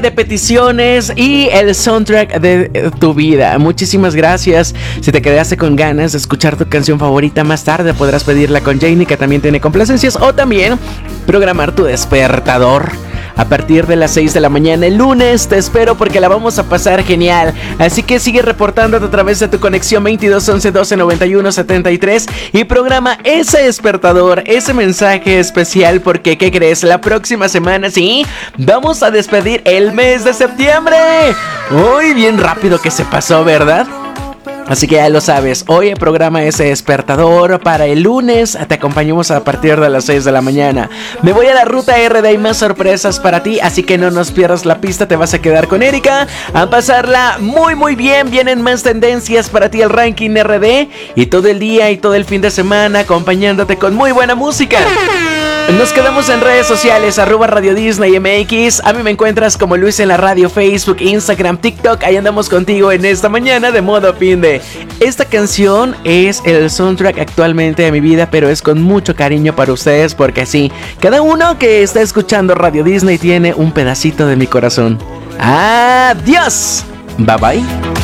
de peticiones y el soundtrack de tu vida. Muchísimas gracias. Si te quedaste con ganas de escuchar tu canción favorita más tarde, podrás pedirla con Janie, que también tiene complacencias, o también programar tu despertador a partir de las 6 de la mañana el lunes. Te espero porque la vamos a pasar genial. Así que sigue reportándote a través de tu conexión 22 11 12 91 73 y programa ese despertador, ese mensaje especial, porque ¿qué crees? La próxima semana, sí, vamos a despedir el mes de septiembre. Uy, bien rápido que se pasó, ¿verdad? Así que ya lo sabes, hoy el programa ese despertador para el lunes. Te acompañamos a partir de las 6 de la mañana. Me voy a la ruta RD, hay más sorpresas para ti, así que no nos pierdas la pista. Te vas a quedar con Erika a pasarla muy muy bien. Vienen más tendencias para ti, el ranking RD, y todo el día y todo el fin de semana acompañándote con muy buena música. Nos quedamos en redes sociales, @Radio Disney MX. A mí me encuentras como Luis en la radio, Facebook, Instagram, TikTok. Ahí andamos contigo en esta mañana de modo finde. Esta canción es el soundtrack actualmente de mi vida, pero es con mucho cariño para ustedes, porque sí, cada uno que está escuchando Radio Disney tiene un pedacito de mi corazón. ¡Adiós! Bye bye.